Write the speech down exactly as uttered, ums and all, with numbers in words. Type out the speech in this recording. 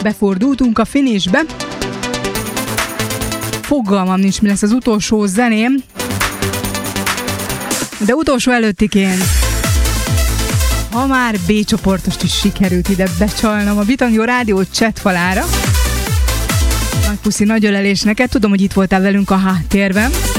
befordultunk a finishbe. Fogalmam nincs, mi lesz az utolsó zeném, de utolsó előttiként, ha már B csoportost is sikerült ide becsalnom a Bitangó Rádió chatfalára. Nagy puszi, nagy ölelés neked, tudom, hogy itt voltál velünk a háttérben.